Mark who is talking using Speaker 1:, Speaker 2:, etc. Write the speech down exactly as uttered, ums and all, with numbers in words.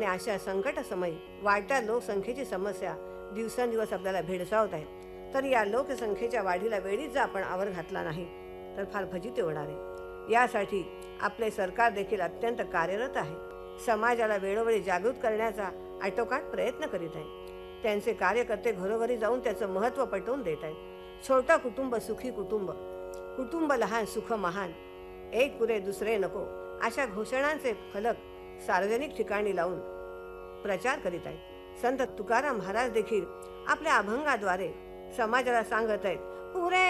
Speaker 1: आणि अशा संकट समयी वाढत्या लोकसंख्येची समस्या दिवसेंदिवस आपल्याला भेडसावत आहे. तर या लोकसंख्येच्या वाढीला वेळीच जर आपण आवर घातला नाही तर फार फजिती होणार आहे. यासाठी आपले सरकार देखील अत्यंत कार्यरत आहे. समाजाला वेळोवेळी जागृत करण्याचा आटोकाट प्रयत्न करीत आहे. त्यांचे कार्यकर्ते घरोघरी जाऊन त्याचं महत्त्व पटवून देत आहेत. छोटं कुटुंब सुखी कुटुंब, कुटुंब लहान सुख महान, एक पुरे दुसरे नको अशा घोषणांचे फलक सार्वजनिक ठिकाणी लावून प्रचार करीत आहेत. संत तुकाराम महाराज देखील आपल्या अभंगाद्वारे समाजाला सांगत आहेत, पुरे